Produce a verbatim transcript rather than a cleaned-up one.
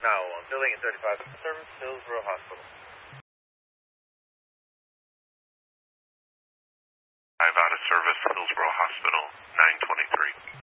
Now, I'm building in thirty-five, service Hillsborough Hospital. Five out of service Hillsborough Hospital, nine twenty-three.